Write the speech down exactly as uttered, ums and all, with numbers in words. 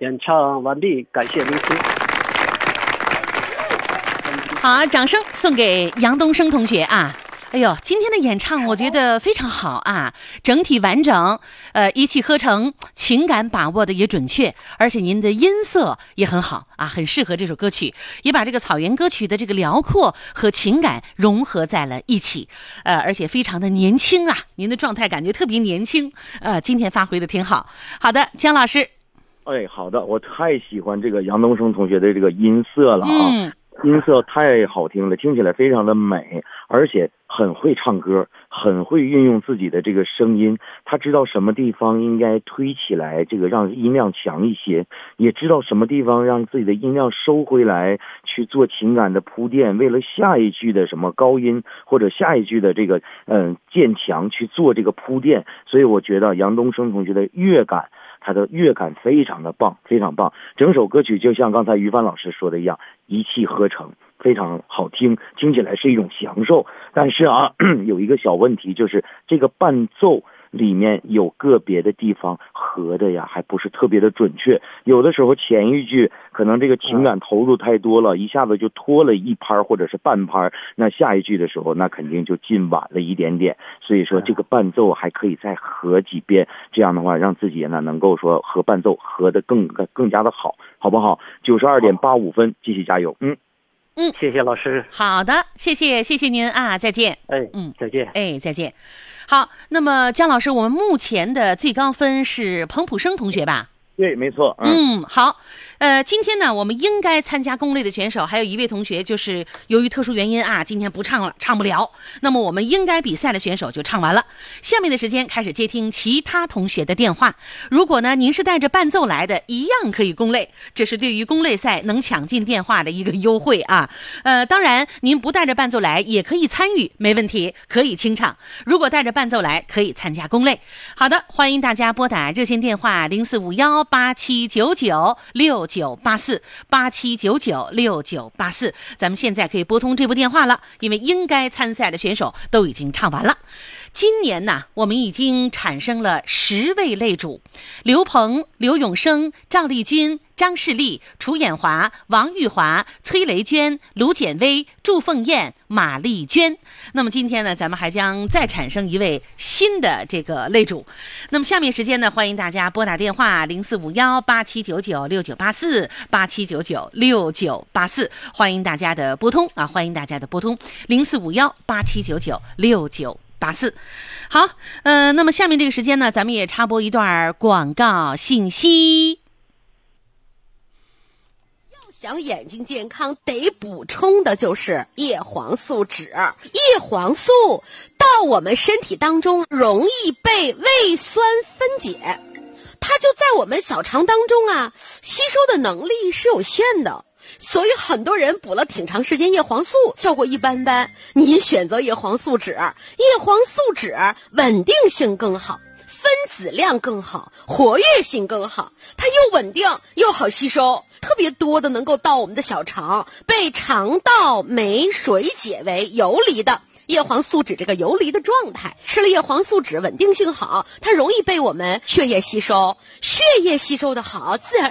演唱完毕，感谢聆听。 好，掌声送给杨东升同学啊！哎呦，今天的演唱我觉得非常好啊，整体完整，呃，一气呵成，情感把握的也准确，而且您的音色也很好啊，很适合这首歌曲，也把这个草原歌曲的这个辽阔和情感融合在了一起，呃，而且非常的年轻啊，您的状态感觉特别年轻，呃，今天发挥的挺好。好的，姜老师。 哎，好的，我太喜欢这个杨东升同学的这个音色了啊。 嗯， 音色太好听了，听起来非常的美，而且很会唱歌，很会运用自己的这个声音，他知道什么地方应该推起来，这个让音量强一些，也知道什么地方让自己的音量收回来，去做情感的铺垫，为了下一句的什么高音或者下一句的这个嗯渐强去做这个铺垫。所以我觉得杨东升同学的乐感，他的乐感非常的棒，非常棒。整首歌曲就像刚才于帆老师说的一样，一气呵成，非常好听，听起来是一种享受。但是啊，有一个小问题，就是这个伴奏里面有个别的地方合的呀还不是特别的准确，有的时候前一句可能这个情感投入太多了，一下子就拖了一拍或者是半拍，那下一句的时候那肯定就进晚了一点点。所以说这个伴奏还可以再合几遍，这样的话让自己呢能够说和伴奏合得更更加的好，好不好？九十二点八五分，继续加油。嗯嗯， 谢谢老师。 好的，谢谢谢谢您啊，再见。 哎， 嗯， 再见。 哎，再见。好，那么姜老师，我们目前的最高分是彭普生同学吧？ 对，没错。 嗯, 嗯，好，呃，今天呢，我们应该参加攻略的选手还有一位同学，就是由于特殊原因啊，今天不唱了，唱不了。那么我们应该比赛的选手就唱完了。下面的时间开始接听其他同学的电话。如果呢您是带着伴奏来的，一样可以攻类，这是对于攻类赛能抢进电话的一个优惠啊。呃，当然您不带着伴奏来也可以参与，没问题，可以清唱。如果带着伴奏来，可以参加攻类。好的，欢迎大家拨打热线电话零四五幺八七九九六九八四八七九九六九八四，咱们现在可以拨通这部电话了，因为应该参赛的选手都已经唱完了。今年呢，我们已经产生了十位类主：刘鹏、刘永生、赵丽君、张世丽、楚衍华、王玉华、崔雷娟、卢简薇、祝凤燕、马丽娟。那么今天呢，咱们还将再产生一位新的这个类主。那么下面时间呢，欢迎大家拨打电话零四五幺八七九九六九八四八七九九六九八四，欢迎大家的拨通啊，欢迎大家的拨通零四五幺八七九九六九八四。好，呃，那么下面这个时间呢，咱们也插播一段广告信息。 想眼睛健康得补充的就是叶黄素酯。叶黄素到我们身体当中容易被胃酸分解，它就在我们小肠当中啊，吸收的能力是有限的，所以很多人补了挺长时间叶黄素，效果一般般。您选择叶黄素酯，叶黄素酯稳定性更好，分子量更好，活跃性更好，它又稳定又好吸收，特别多的能够到我们的小肠，被肠道酶水解为游离的叶黄素酯这个游离的状态。吃了叶黄素酯稳定性好，它容易被我们血液吸收，血液吸收的好，自然